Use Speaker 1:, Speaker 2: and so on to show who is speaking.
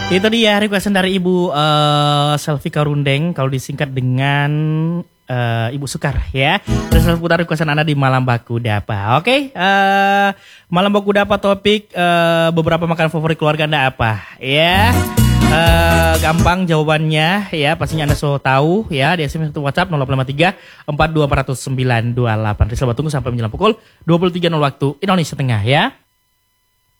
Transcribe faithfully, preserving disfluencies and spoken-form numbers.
Speaker 1: Itu dia requestan dari Ibu uh, Selvi Karundeng, kalau disingkat dengan uh, Ibu Sukar ya. Dan seputar requestan Anda di Malam Baku Dapa. Oke, okay? uh, Malam Baku Dapa topik uh, beberapa makanan favorit keluarga Anda apa ya? Uh, gampang jawabannya ya, pastinya Anda sudah tahu ya, di S M S atau WhatsApp nol delapan lima tiga empat dua empat nol sembilan dua delapan. Rizal tunggu sampai menjelang pukul dua puluh tiga nol waktu Indonesia Tengah ya.